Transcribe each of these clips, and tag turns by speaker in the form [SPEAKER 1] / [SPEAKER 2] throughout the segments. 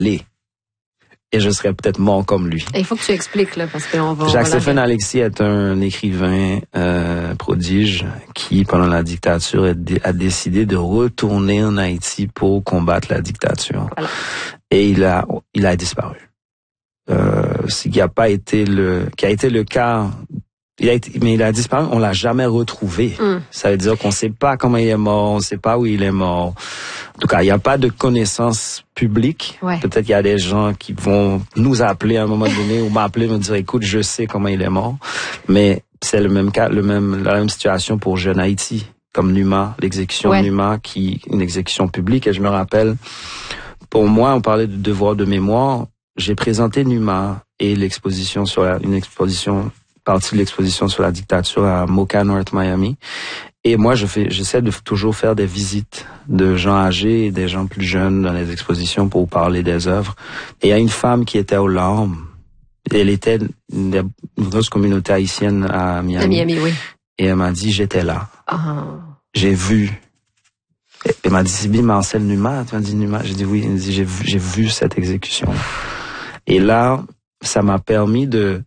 [SPEAKER 1] Et je serais peut-être mort comme lui.
[SPEAKER 2] Il faut que tu expliques, là, parce qu'on va...
[SPEAKER 1] Jacques-Stéphane Alexis est un écrivain prodige qui, pendant la dictature, a décidé de retourner en Haïti pour combattre la dictature.
[SPEAKER 2] Voilà.
[SPEAKER 1] Et il a disparu. Ce qui a été le cas... mais il a disparu, on l'a jamais retrouvé. Ça veut dire qu'on sait pas comment il est mort, on sait pas où il est mort. En tout cas, il n'y a pas de connaissance publique.
[SPEAKER 2] Ouais.
[SPEAKER 1] Peut-être qu'il y a des gens qui vont nous appeler à un moment donné ou m'appeler, me dire, écoute, je sais comment il est mort. Mais c'est le même cas, la même situation pour Jeune Haïti, comme Numa, l'exécution de Numa, une exécution publique. Et je me rappelle, pour moi, on parlait de devoir de mémoire. J'ai présenté Numa et partie de l'exposition sur la dictature à Mocha North Miami. Et moi, j'essaie de toujours faire des visites de gens âgés et des gens plus jeunes dans les expositions pour parler des œuvres. Et il y a une femme qui était aux larmes. Elle était une grosse communauté haïtienne à Miami. À
[SPEAKER 2] Miami, oui.
[SPEAKER 1] Et elle m'a dit, j'étais là. J'ai vu. Elle m'a dit, Sibylle Marcel Numa. Tu m'as dit Numa? J'ai dit oui. Elle m'a dit, j'ai vu cette exécution. Et là, ça m'a permis de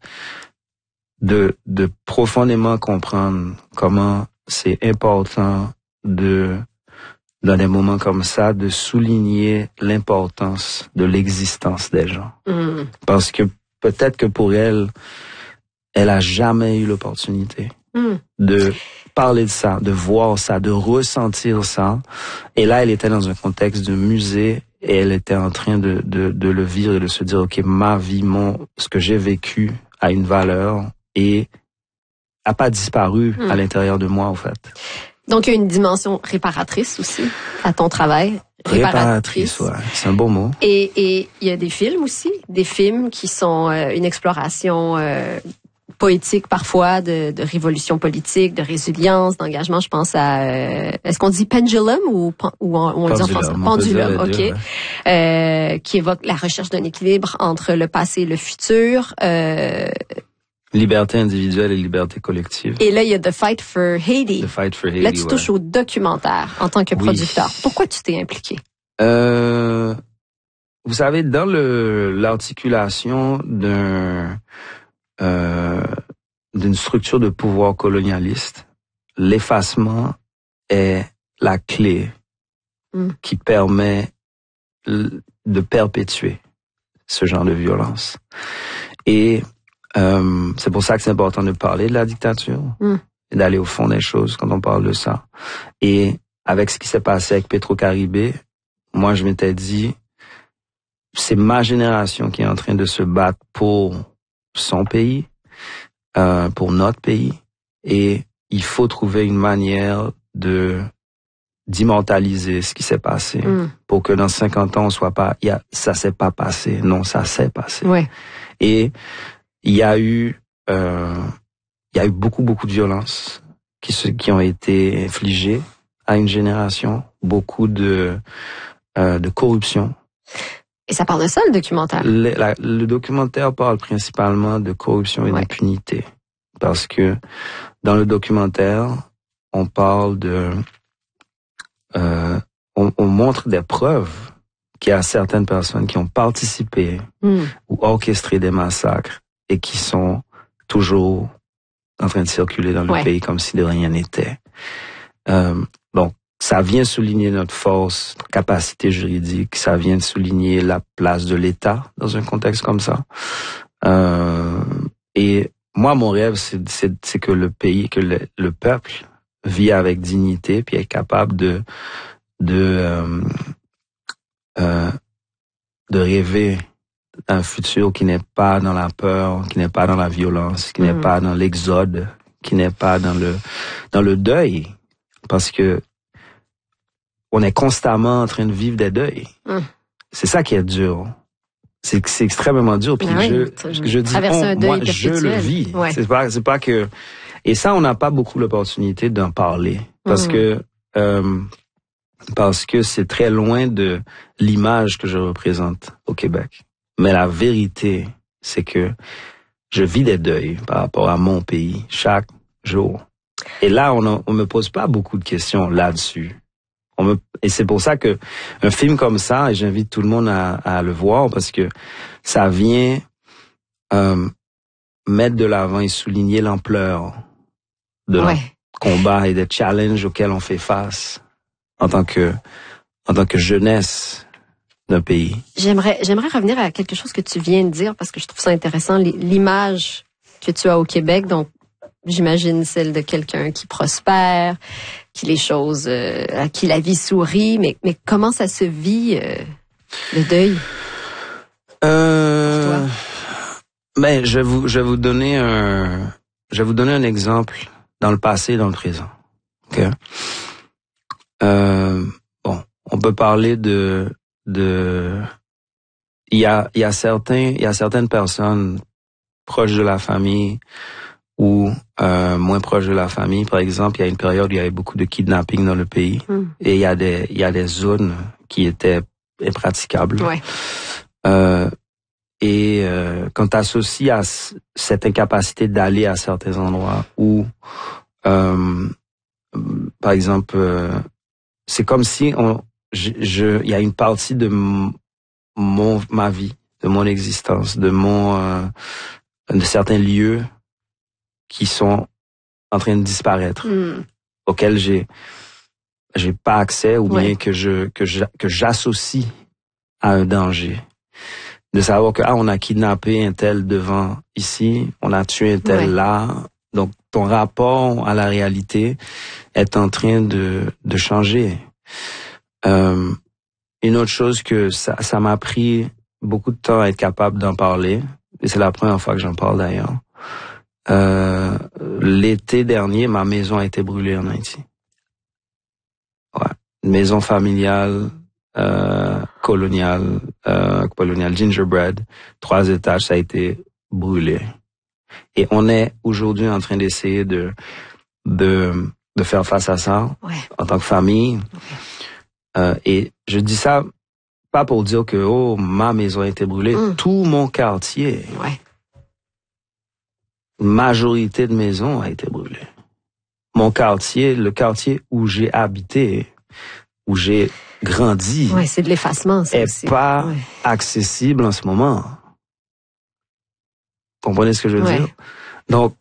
[SPEAKER 1] profondément comprendre comment c'est important dans des moments comme ça, de souligner l'importance de l'existence des gens. Parce que peut-être que pour elle a jamais eu l'opportunité de parler de ça, de voir ça, de ressentir ça. Et là, elle était dans un contexte de musée et elle était en train de le vivre et de se dire, OK, ma vie, ce que j'ai vécu a une valeur et a pas disparu à l'intérieur de moi, en fait.
[SPEAKER 2] Donc, il y a une dimension réparatrice aussi à ton travail.
[SPEAKER 1] Réparatrice, ouais. C'est un beau mot.
[SPEAKER 2] Et il y a des films aussi, des films qui sont une exploration poétique parfois de révolution politique, de résilience, d'engagement. Je pense à est-ce qu'on dit pendulum ou on dit en français pendulum, OK. Ouais. Qui évoque la recherche d'un équilibre entre le passé et le futur.
[SPEAKER 1] Liberté individuelle et liberté collective.
[SPEAKER 2] Et là, il y a The Fight for Haiti.
[SPEAKER 1] The Fight for Haiti,
[SPEAKER 2] là, tu touches au documentaire en tant que producteur. Pourquoi tu t'es impliqué?
[SPEAKER 1] Vous savez, dans l'articulation d'une structure de pouvoir colonialiste, l'effacement est la clé qui permet de perpétuer ce genre de violence. Et c'est pour ça que c'est important de parler de la dictature et d'aller au fond des choses quand on parle de ça. Et avec ce qui s'est passé avec Petro-Caribé, moi je m'étais dit, c'est ma génération qui est en train de se battre pour son pays, pour notre pays, et il faut trouver une manière d'immortaliser ce qui s'est passé pour que dans 50 ans on soit pas, ça s'est pas passé, non, ça s'est passé.
[SPEAKER 2] Ouais.
[SPEAKER 1] Et il y a eu beaucoup de violences qui ont été infligées à une génération, beaucoup de corruption.
[SPEAKER 2] Et ça parle de ça, le documentaire?
[SPEAKER 1] Le documentaire parle principalement de corruption et d'impunité. Parce que dans le documentaire, on parle on montre des preuves qu'il y a certaines personnes qui ont participé ou orchestré des massacres et qui sont toujours en train de circuler dans le pays comme si de rien n'était. Donc, ça vient souligner notre force, notre capacité juridique, ça vient souligner la place de l'État dans un contexte comme ça. Et moi, mon rêve, c'est que le pays, que le peuple vit avec dignité puis est capable de rêver un futur qui n'est pas dans la peur, qui n'est pas dans la violence, qui n'est pas dans l'exode, qui n'est pas dans le deuil, parce que on est constamment en train de vivre des deuils. C'est ça qui est dur. C'est extrêmement dur. Puis je dis moi je le vis. Ouais. C'est pas que, et ça on n'a pas beaucoup l'opportunité d'en parler parce que c'est très loin de l'image que je représente au Québec. Mais la vérité, c'est que je vis des deuils par rapport à mon pays chaque jour. Et là, on me pose pas beaucoup de questions là-dessus. Et c'est pour ça que un film comme ça, et j'invite tout le monde à le voir, parce que ça vient mettre de l'avant et souligner l'ampleur de notre combat et des challenges auxquels on fait face en tant que jeunesse d'un pays.
[SPEAKER 2] J'aimerais revenir à quelque chose que tu viens de dire, parce que je trouve ça intéressant, l'image que tu as au Québec, donc j'imagine celle de quelqu'un qui prospère, qui les choses, à qui la vie sourit, mais comment ça se vit, le deuil? Pour toi?
[SPEAKER 1] Ben, je vais vous donner un exemple dans le passé et dans le présent. Okay? Bon, on peut parler il y a certaines personnes proches de la famille ou moins proches de la famille. Par exemple, il y a une période où il y avait beaucoup de kidnapping dans le pays et il y a des zones qui étaient impraticables.
[SPEAKER 2] Ouais.
[SPEAKER 1] Et quand tu associes à cette incapacité d'aller à certains endroits où, par exemple, c'est comme si il y a une partie de ma vie, de mon existence, de certains lieux qui sont en train de disparaître, auxquels j'ai pas accès ou bien que j'associe à un danger. De savoir que on a kidnappé un tel devant ici, on a tué un tel là. Donc ton rapport à la réalité est en train de changer. Une autre chose que ça m'a pris beaucoup de temps à être capable d'en parler, et c'est la première fois que j'en parle d'ailleurs. L'été dernier, ma maison a été brûlée en Haïti. Ouais, une maison familiale. Colonial gingerbread, 3 étages, ça a été brûlé. Et on est aujourd'hui en train d'essayer de faire face à ça en tant que famille. Et je dis ça pas pour dire que ma maison a été brûlée, tout mon quartier. Majorité de maisons a été brûlée. Mon quartier, le quartier où j'ai habité, où j'ai grandi,
[SPEAKER 2] c'est de l'effacement, ça aussi.
[SPEAKER 1] Pas accessible en ce moment. Comprenez ce que je veux dire? Donc,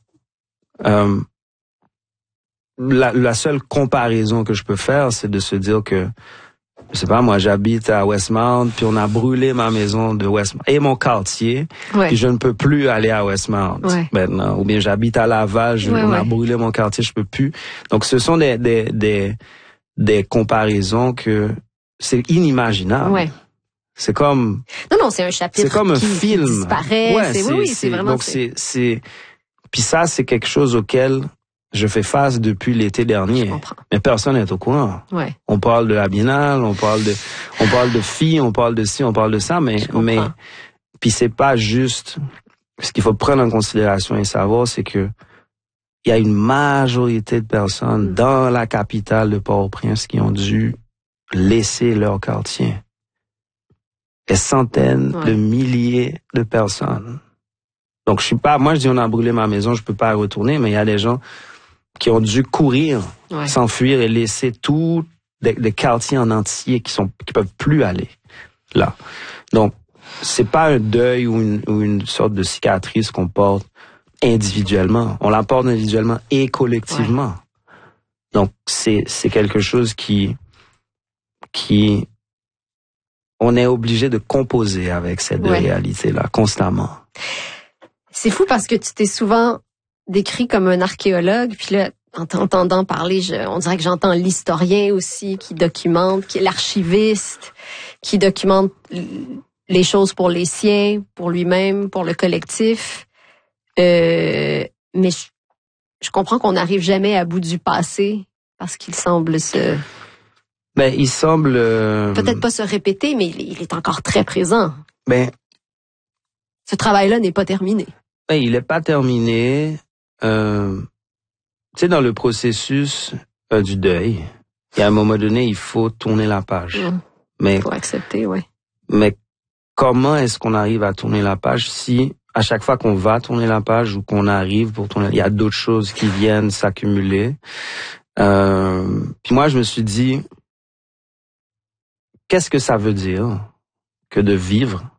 [SPEAKER 1] la seule comparaison que je peux faire, c'est de se dire que, je sais pas, moi, j'habite à Westmount, puis on a brûlé ma maison de Westmount et mon quartier, puis je ne peux plus aller à Westmount maintenant. Ou bien j'habite à Laval, on a brûlé mon quartier, je peux plus. Donc, ce sont des comparaisons que c'est inimaginable. C'est comme
[SPEAKER 2] non, c'est un chapitre.
[SPEAKER 1] C'est comme un film
[SPEAKER 2] qui disparaît. C'est vraiment.
[SPEAKER 1] Donc c'est puis ça, c'est quelque chose auquel je fais face depuis l'été dernier. Mais personne n'est au courant. On parle de la biennale, on parle de filles, on parle de ci, on parle de ça, mais puis c'est pas juste. Ce qu'il faut prendre en considération et savoir, c'est que il y a une majorité de personnes dans la capitale de Port-au-Prince qui ont dû laisser leur quartier. Des centaines de milliers de personnes. Donc moi je dis on a brûlé ma maison, je peux pas y retourner, mais il y a des gens qui ont dû courir, s'enfuir et laisser tout des quartiers en entier qui peuvent plus aller là. Donc c'est pas un deuil ou une sorte de cicatrice qu'on porte individuellement. On la porte individuellement et collectivement. Donc c'est quelque chose qui on est obligé de composer avec cette réalité-là constamment.
[SPEAKER 2] C'est fou parce que tu t'es souvent décrit comme un archéologue, puis là, en t'entendant parler, on dirait que j'entends l'historien aussi qui documente, qui est l'archiviste, qui documente les choses pour les siens, pour lui-même, pour le collectif. Mais je comprends qu'on n'arrive jamais à bout du passé parce qu'il semble
[SPEAKER 1] il semble
[SPEAKER 2] peut-être pas se répéter, mais il est encore très présent. Ce travail-là n'est pas terminé.
[SPEAKER 1] Il n'est pas terminé. Tu sais, dans le processus du deuil, il y a un moment donné, il faut tourner la page.
[SPEAKER 2] Il faut accepter,
[SPEAKER 1] Mais comment est-ce qu'on arrive à tourner la page si à chaque fois qu'on va tourner la page ou qu'on arrive pour tourner, il y a d'autres choses qui viennent s'accumuler. Puis moi, je me suis dit, qu'est-ce que ça veut dire que de vivre